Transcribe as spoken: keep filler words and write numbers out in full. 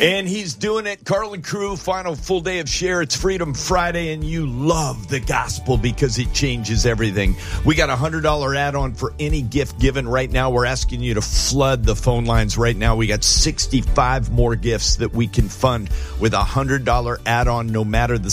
And he's doing it. Carlin Crew, final full day of Share. It's Freedom Friday, and you love the gospel because it changes everything. We got a one hundred dollars add-on for any gift given right now. We're asking you to flood the phone lines right now. We got sixty-five more gifts that we can fund with a one hundred dollars add-on, no matter the